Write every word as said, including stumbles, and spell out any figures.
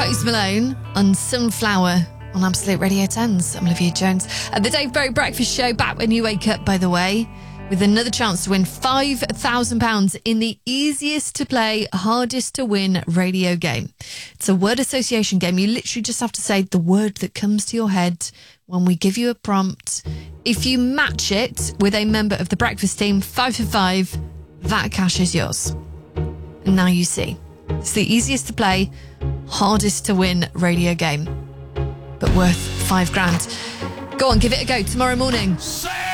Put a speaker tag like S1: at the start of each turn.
S1: Post Malone on Sunflower on Absolute Radio tens. I'm Olivia Jones. At the Dave Berry Breakfast Show, back when you wake up, by the way, with another chance to win five thousand pounds in the easiest to play, hardest to win radio game. It's a word association game. You literally just have to say the word that comes to your head when we give you a prompt. If you match it with a member of the breakfast team, five for five, that cash is yours. And now you see. It's the easiest to play, hardest to win radio game, but worth five grand. Go on, give it a go tomorrow morning.
S2: Say